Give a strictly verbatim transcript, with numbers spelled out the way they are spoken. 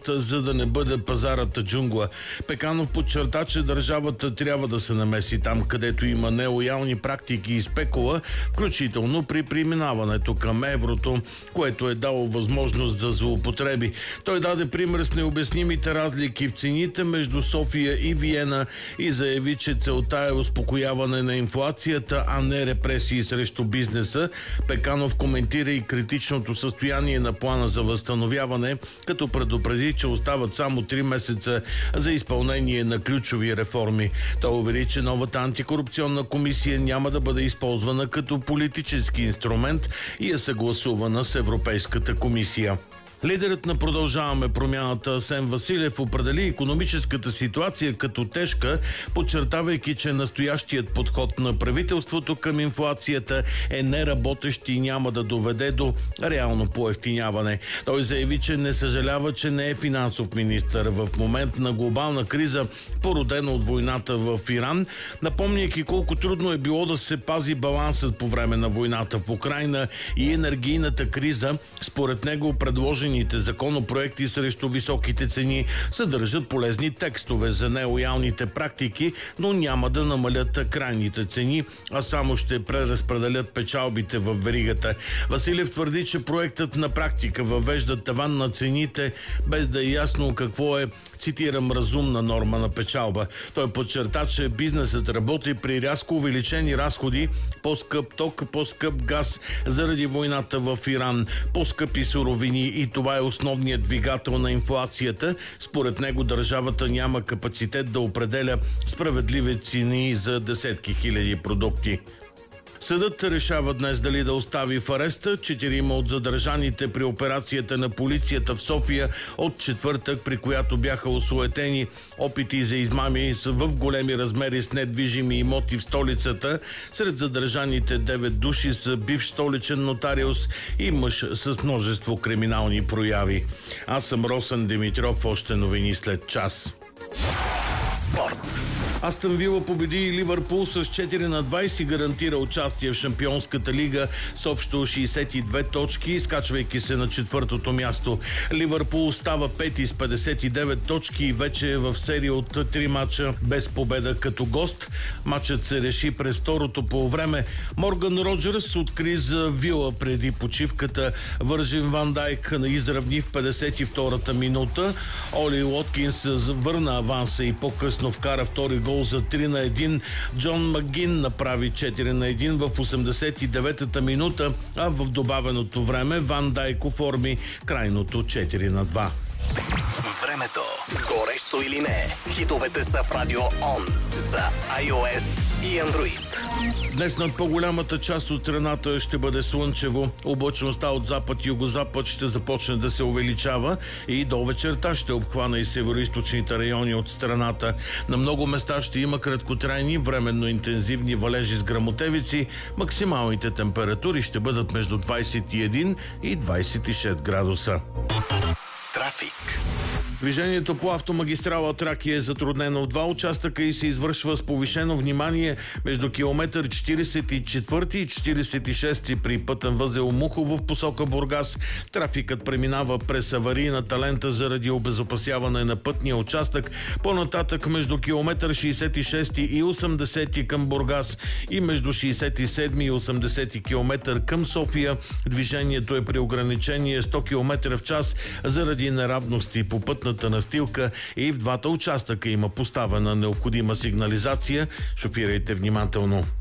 държавата, за да не бъде пазарата джунгла. Пеканов подчерта, че държавата трябва да се намеси там, където има нелоялни практики и спекула, включително при преминаването към еврото, което е дало възможност за злоупотреби. Той даде пример с необяснимите разлики в цените между София и Виена и заяви, че целта е успокояване на инфлацията, а не репресии срещу бизнеса. Пеканов коментира и критичното състояние на плана за възстановяване, като предупреди, че остават само три месеца за изпълнение на ключови реформи. Той увери, че новата антикорупционна комисия няма да бъде използвана като политически инструмент и е съгласувана с Европейската комисия. Лидерът на Продължаваме промяната Асен Василев определи икономическата ситуация като тежка, подчертавайки, че настоящият подход на правителството към инфлацията е неработещ и няма да доведе до реално поевтиняване. Той заяви, че не съжалява, че не е финансов министър в момент на глобална криза, породена от войната в Иран, напомняйки колко трудно е било да се пази балансът по време на войната в Украйна и енергийната криза. Според него предложени законопроекти срещу високите цени съдържат полезни текстове за нелоялните практики, но няма да намалят крайните цени, а само ще преразпределят печалбите в веригата. Василев твърди, че проектът на практика въвежда таван на цените, без да е ясно какво е, цитирам, разумна норма на печалба. Той подчерта, че бизнесът работи при рязко увеличени разходи, по-скъп ток, по-скъп газ заради войната в Иран, по-скъпи суровини и това е основният двигател на инфлацията. Според него държавата няма капацитет да определя справедливи цени за десетки хиляди продукти. Съдът решава днес дали да остави в ареста четирима от задържаните при операцията на полицията в София от четвъртък, при която бяха осуетени опити за измами в големи размери с недвижими имоти в столицата. Сред задържаните девет души са бивш столичен нотариус и мъж с множество криминални прояви. Аз съм Росен Димитров, още новини след час. Спорт. Астън Вила победи Ливърпул с четири на двайсет и гарантира участие в Шампионската лига с общо шейсет и две точки, изкачвайки се на четвъртото място. Ливърпул става пети с петдесет и девет точки и вече е в серия от три мача без победа като гост. Матчът се реши през второто полувреме. Морган Роджерс откри за Вила преди почивката. Вържин Ван Дайк изравни в петдесет и втората минута. Оли Уоткинс върна аванса и по-късно вкара втори гол за три на едно. Джон Магин направи четири на едно в осемдесет и деветата минута, а в добавеното време Ван Дайк оформи крайното четири на два. Времето. Горещо или не? Хитовете са в Радио Он за iOS и Android. Днес над по-голямата част от страната ще бъде слънчево. Облачността от запад-югозапад ще започне да се увеличава и до вечерта ще обхвана и североизточните райони от страната. На много места ще има краткотрайни, временно интензивни валежи с гръмотевици. Максималните температури ще бъдат между двайсет и едно и двайсет и шест градуса. Трафик. Движението по автомагистрала Тракия е затруднено в два участъка и се извършва с повишено внимание между километър четирийсет и четвърти и четирийсет и шести при пътен възел Мухово в посока Бургас. Трафикът преминава през аварийната лента заради обезопасяване на пътния участък. По-нататък между километър шейсет и шести и осемдесети към Бургас и между шейсет и седми и осемдесети километър към София движението е при ограничение сто километра в час заради неравности по пътната настилка и в двата участъка има поставена необходима сигнализация. Шофирайте внимателно.